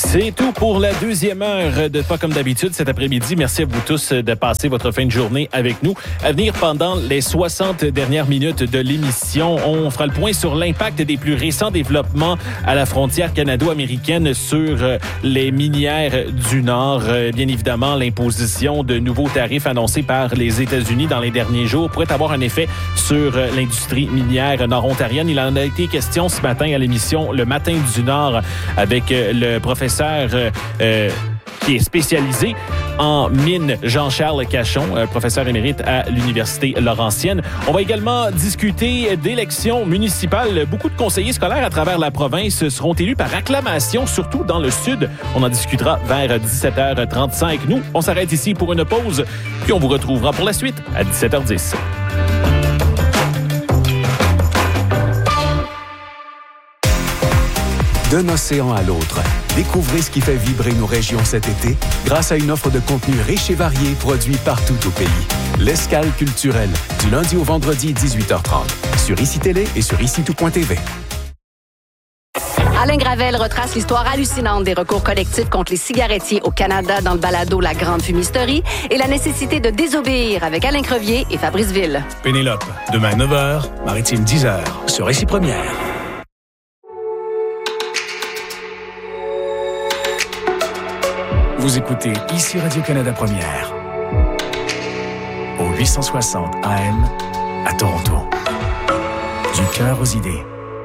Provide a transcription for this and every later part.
C'est tout pour la deuxième heure de Pas comme d'habitude cet après-midi. Merci à vous tous de passer votre fin de journée avec nous. À venir pendant les 60 dernières minutes de l'émission, on fera le point sur l'impact des plus récents développements à la frontière canado-américaine sur les minières du Nord. Bien évidemment, l'imposition de nouveaux tarifs annoncés par les États-Unis dans les derniers jours pourrait avoir un effet sur l'industrie minière nord-ontarienne. Il en a été question ce matin à l'émission Le Matin du Nord avec le professeur qui est spécialisé en mines, Jean-Charles Cachon, professeur émérite à l'Université Laurentienne. On va également discuter d'élections municipales. Beaucoup de conseillers scolaires à travers la province seront élus par acclamation, surtout dans le sud. On en discutera vers 17h35. Nous, on s'arrête ici pour une pause, puis on vous retrouvera pour la suite à 17h10. D'un océan à l'autre, découvrez ce qui fait vibrer nos régions cet été grâce à une offre de contenu riche et varié produit partout au pays. L'Escale culturelle, du lundi au vendredi 18h30, sur ICI Télé et sur ICI-tout.tv. Alain Gravel retrace l'histoire hallucinante des recours collectifs contre les cigarettiers au Canada dans le balado La Grande Fumisterie et la nécessité de désobéir avec Alain Crevier et Fabrice Ville. Pénélope, demain 9h, Maritime 10h, sur ICI Première. Vous écoutez ici Radio-Canada Première, au 860 AM à Toronto. Du cœur aux idées.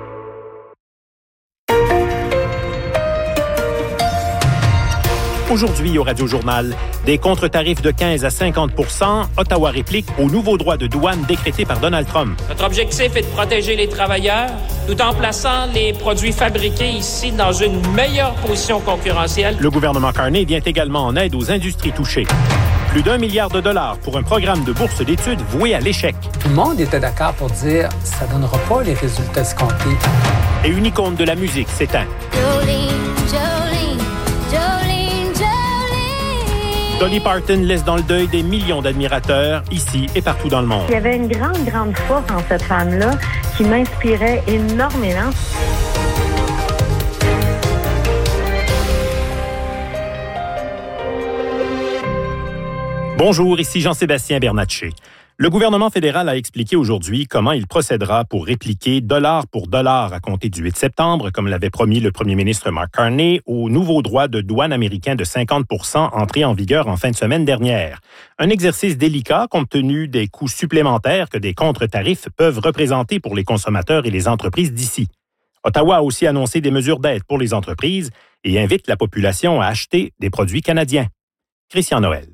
Aujourd'hui, au Radio-Journal, des contre-tarifs de 15 à 50 %, Ottawa réplique aux nouveaux droits de douane décrétés par Donald Trump. Notre objectif est de protéger les travailleurs tout en plaçant les produits fabriqués ici dans une meilleure position concurrentielle. Le gouvernement Carney vient également en aide aux industries touchées. Plus d'1 milliard de dollars pour un programme de bourse d'études voué à l'échec. Tout le monde était d'accord pour dire que ça ne donnera pas les résultats escomptés. Et une icône de la musique s'éteint. Dolly Parton laisse dans le deuil des millions d'admirateurs, ici et partout dans le monde. Il y avait une grande force en cette femme-là qui m'inspirait énormément. Bonjour, ici Jean-Sébastien Bernatchez. Le gouvernement fédéral a expliqué aujourd'hui comment il procédera pour répliquer dollar pour dollar à compter du 8 septembre, comme l'avait promis le premier ministre Mark Carney, au nouveau droit de douane américain de 50 % entré en vigueur en fin de semaine dernière. Un exercice délicat compte tenu des coûts supplémentaires que des contre-tarifs peuvent représenter pour les consommateurs et les entreprises d'ici. Ottawa a aussi annoncé des mesures d'aide pour les entreprises et invite la population à acheter des produits canadiens. Christian Noël.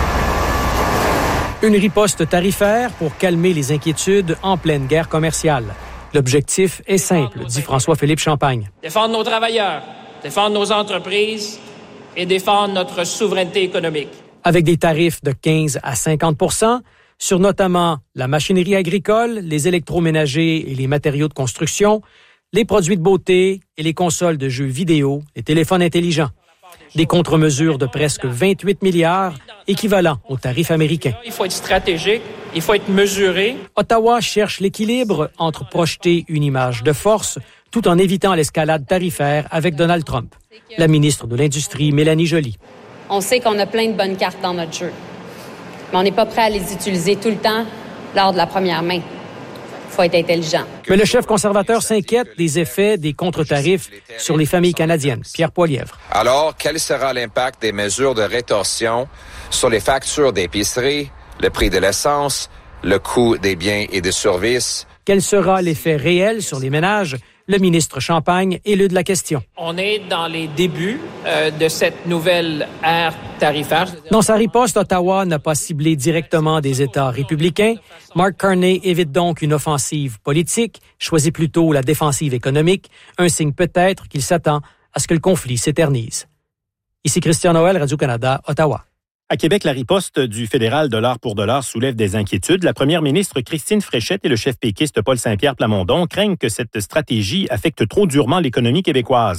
Une riposte tarifaire pour calmer les inquiétudes en pleine guerre commerciale. L'objectif est simple, dit François-Philippe Champagne. Défendre nos travailleurs, défendre nos entreprises et défendre notre souveraineté économique. Avec des tarifs de 15 à 50 % sur notamment la machinerie agricole, les électroménagers et les matériaux de construction, les produits de beauté et les consoles de jeux vidéo, les téléphones intelligents. Des contre-mesures de presque 28 milliards, équivalent au tarif américain. Il faut être stratégique, il faut être mesuré. Ottawa cherche l'équilibre entre projeter une image de force tout en évitant l'escalade tarifaire avec Donald Trump. La ministre de l'Industrie, Mélanie Joly. On sait qu'on a plein de bonnes cartes dans notre jeu, mais on n'est pas prêt à les utiliser tout le temps lors de la première main. Il faut être intelligent. Mais le chef conservateur s'inquiète des effets des contre-tarifs sur les familles canadiennes. Pierre Poilievre. Alors, quel sera l'impact des mesures de rétorsion sur les factures d'épicerie, le prix de l'essence, le coût des biens et des services? Quel sera l'effet réel sur les ménages? Le ministre Champagne élude la question. On est dans les débuts de cette nouvelle ère tarifaire. Dans sa riposte, Ottawa n'a pas ciblé directement des États républicains. Mark Carney évite donc une offensive politique, choisit plutôt la défensive économique, un signe peut-être qu'il s'attend à ce que le conflit s'éternise. Ici Christian Noël, Radio-Canada, Ottawa. À Québec, la riposte du fédéral dollar pour dollar soulève des inquiétudes. La première ministre Christine Fréchette et le chef péquiste Paul Saint-Pierre Plamondon craignent que cette stratégie affecte trop durement l'économie québécoise.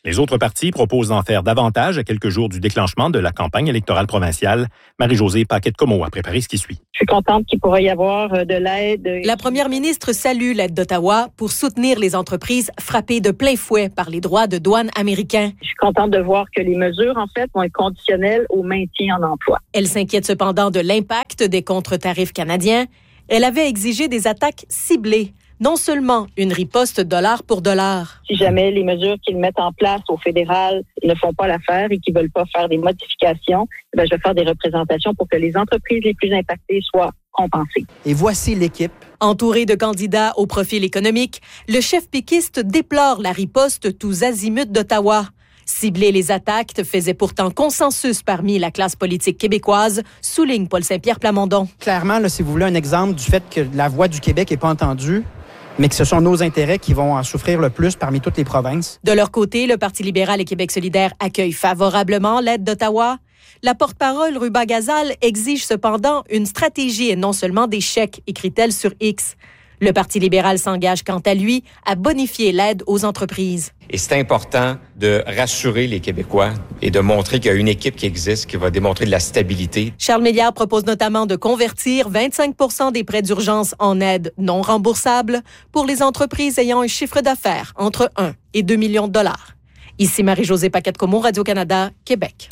Les autres partis proposent d'en faire davantage à quelques jours du déclenchement de la campagne électorale provinciale. Marie-Josée Paquette-Comeau a préparé ce qui suit. Je suis contente qu'il pourrait y avoir de l'aide. La première ministre salue l'aide d'Ottawa pour soutenir les entreprises frappées de plein fouet par les droits de douane américains. Je suis contente de voir que les mesures, en fait, vont être conditionnelles au maintien en emploi. Elle s'inquiète cependant de l'impact des contre-tarifs canadiens. Elle avait exigé des attaques ciblées, non seulement une riposte dollar pour dollar. Si jamais les mesures qu'ils mettent en place au fédéral ne font pas l'affaire et qu'ils ne veulent pas faire des modifications, je vais faire des représentations pour que les entreprises les plus impactées soient compensées. Et voici l'équipe. Entouré de candidats au profil économique, le chef péquiste déplore la riposte tous azimuts d'Ottawa. Cibler les attaques faisait pourtant consensus parmi la classe politique québécoise, souligne Paul Saint-Pierre Plamondon. Clairement, là, si vous voulez un exemple du fait que la voix du Québec n'est pas entendue, mais que ce sont nos intérêts qui vont en souffrir le plus parmi toutes les provinces. De leur côté, le Parti libéral et Québec solidaire accueillent favorablement l'aide d'Ottawa. La porte-parole Ruba Gazal exige cependant une stratégie et non seulement des chèques, écrit-elle sur X. Le Parti libéral s'engage quant à lui à bonifier l'aide aux entreprises. Et c'est important de rassurer les Québécois et de montrer qu'il y a une équipe qui existe, qui va démontrer de la stabilité. Charles Méliard propose notamment de convertir 25% des prêts d'urgence en aide non remboursable pour les entreprises ayant un chiffre d'affaires entre 1 et 2 millions de dollars. Ici Marie-Josée Paquette-Comeau, Radio-Canada, Québec.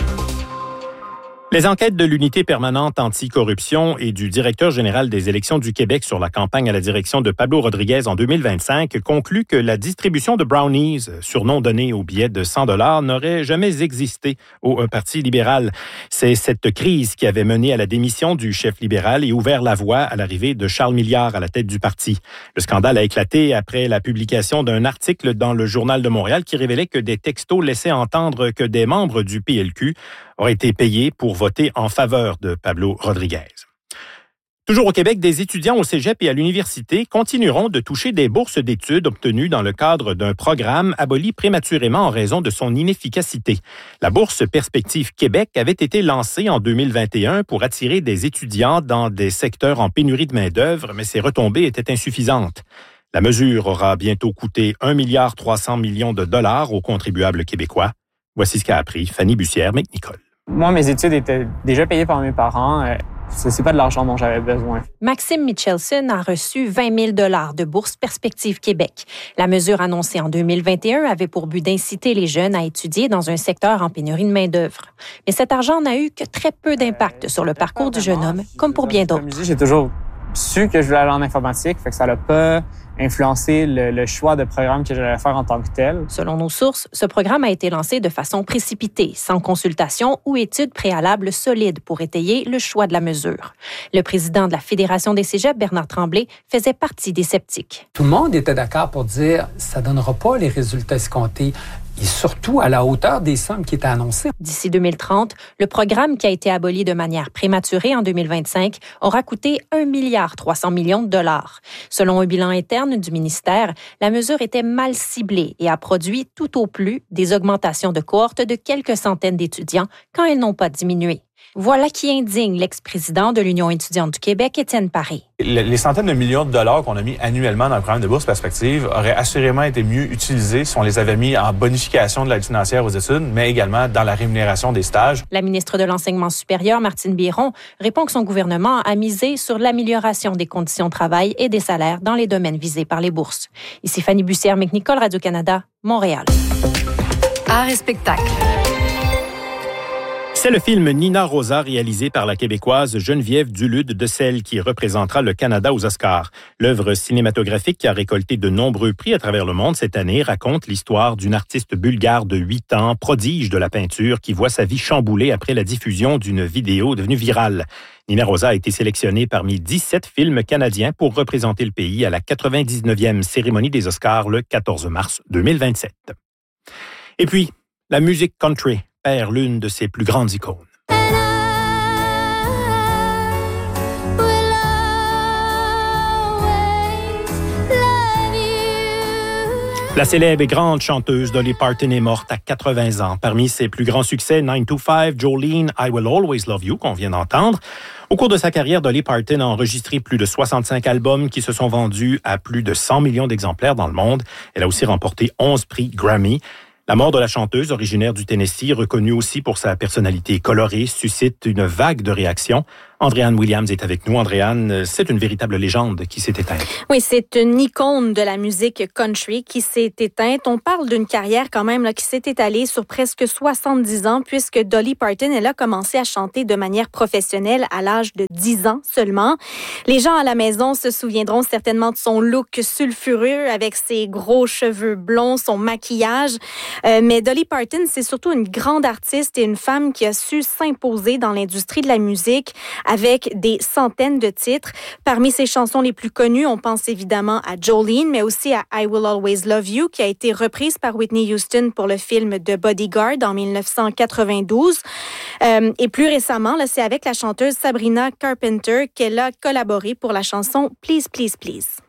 Les enquêtes de l'unité permanente anticorruption et du directeur général des élections du Québec sur la campagne à la direction de Pablo Rodriguez en 2025 concluent que la distribution de brownies, surnom donné aux billets de 100 $, n'aurait jamais existé au Parti libéral. C'est cette crise qui avait mené à la démission du chef libéral et ouvert la voie à l'arrivée de Charles Milliard à la tête du parti. Le scandale a éclaté après la publication d'un article dans le Journal de Montréal qui révélait que des textos laissaient entendre que des membres du PLQ auraient été payés pour voter en faveur de Pablo Rodriguez. Toujours au Québec, des étudiants au cégep et à l'université continueront de toucher des bourses d'études obtenues dans le cadre d'un programme aboli prématurément en raison de son inefficacité. La bourse Perspective Québec avait été lancée en 2021 pour attirer des étudiants dans des secteurs en pénurie de main-d'œuvre, mais ses retombées étaient insuffisantes. La mesure aura bientôt coûté 1,3 milliard de dollars aux contribuables québécois. Voici ce qu'a appris Fanny Bussière-McNicol. Moi, mes études étaient déjà payées par mes parents. C'est pas de l'argent dont j'avais besoin. Maxime Michelson a reçu 20 000 $ de bourse Perspective Québec. La mesure annoncée en 2021 avait pour but d'inciter les jeunes à étudier dans un secteur en pénurie de main-d'œuvre. Mais cet argent n'a eu que très peu d'impact sur le parcours du jeune homme, comme pour bien d'autres. J'ai toujours su que je voulais aller en informatique, fait que ça n'a pas influencé le choix de programme que j'allais faire en tant que tel. Selon nos sources, ce programme a été lancé de façon précipitée, sans consultation ou études préalables solides pour étayer le choix de la mesure. Le président de la Fédération des cégeps, Bernard Tremblay, faisait partie des sceptiques. Tout le monde était d'accord pour dire « ça ne donnera pas les résultats escomptés ». Et surtout à la hauteur des sommes qui étaient annoncées. D'ici 2030, le programme qui a été aboli de manière prématurée en 2025 aura coûté 1,3 milliard de dollars. Selon un bilan interne du ministère, la mesure était mal ciblée et a produit tout au plus des augmentations de cohorte de quelques centaines d'étudiants quand elles n'ont pas diminué. Voilà qui indigne l'ex-président de l'Union étudiante du Québec, Étienne Paré. Les centaines de millions de dollars qu'on a mis annuellement dans le programme de bourse perspective auraient assurément été mieux utilisés si on les avait mis en bonification de l'aide financière aux études, mais également dans la rémunération des stages. La ministre de l'Enseignement supérieur, Martine Biron, répond que son gouvernement a misé sur l'amélioration des conditions de travail et des salaires dans les domaines visés par les bourses. Ici Fanny Bussière-McNicol, Radio-Canada, Montréal. Art et spectacle. C'est le film Nina Rosa réalisé par la Québécoise Geneviève Dulude de celle qui représentera le Canada aux Oscars. L'œuvre cinématographique qui a récolté de nombreux prix à travers le monde cette année raconte l'histoire d'une artiste bulgare de 8 ans, prodige de la peinture, qui voit sa vie chamboulée après la diffusion d'une vidéo devenue virale. Nina Rosa a été sélectionnée parmi 17 films canadiens pour représenter le pays à la 99e cérémonie des Oscars le 14 mars 2027. Et puis, la musique country perd l'une de ses plus grandes icônes. La célèbre et grande chanteuse Dolly Parton est morte à 80 ans. Parmi ses plus grands succès, 9 to 5, Jolene, I Will Always Love You, qu'on vient d'entendre. Au cours de sa carrière, Dolly Parton a enregistré plus de 65 albums qui se sont vendus à plus de 100 millions d'exemplaires dans le monde. Elle a aussi remporté 11 prix Grammy. La mort de la chanteuse originaire du Tennessee, reconnue aussi pour sa personnalité colorée, suscite une vague de réactions. Andréanne Williams est avec nous. Andréanne, c'est une véritable légende qui s'est éteinte. Oui, c'est une icône de la musique country qui s'est éteinte. On parle d'une carrière quand même là, qui s'est étalée sur presque 70 ans puisque Dolly Parton, elle a commencé à chanter de manière professionnelle à l'âge de 10 ans seulement. Les gens à la maison se souviendront certainement de son look sulfureux avec ses gros cheveux blonds, son maquillage. Mais Dolly Parton, c'est surtout une grande artiste et une femme qui a su s'imposer dans l'industrie de la musique avec des centaines de titres. Parmi ses chansons les plus connues, on pense évidemment à Jolene, mais aussi à I Will Always Love You, qui a été reprise par Whitney Houston pour le film The Bodyguard en 1992. Et plus récemment, là, c'est avec la chanteuse Sabrina Carpenter qu'elle a collaboré pour la chanson Please, Please, Please.